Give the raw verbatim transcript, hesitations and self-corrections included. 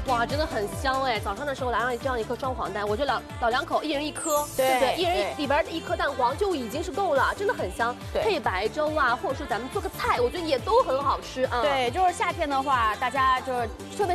哇，真的很香哎！早上的时候来上这样一颗双黄蛋，我觉得老老两口一人一颗， 对不对？一人对里边一颗蛋黄就已经是够了，真的很香。 对配白粥啊，或者说咱们做个菜，我觉得也都很好吃啊。 对，就是夏天的话，大家就是特别